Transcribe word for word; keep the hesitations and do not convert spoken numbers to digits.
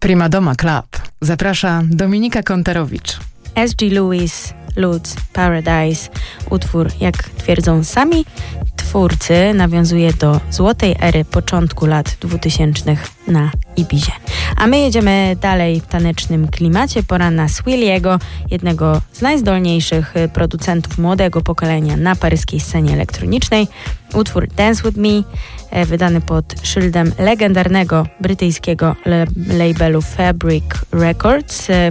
Primadoma Club. Zaprasza Dominika Kontarowicz. S G Lewis, Lutz, Paradise. Utwór, jak twierdzą sami twórcy, nawiązuje do złotej ery początku lat dwutysięcznych na Ibizie. A my jedziemy dalej w tanecznym klimacie. Pora na Swilliego, jednego z najzdolniejszych producentów młodego pokolenia na paryskiej scenie elektronicznej. Utwór Dance With Me, wydany pod szyldem legendarnego brytyjskiego le- labelu Fabric Records,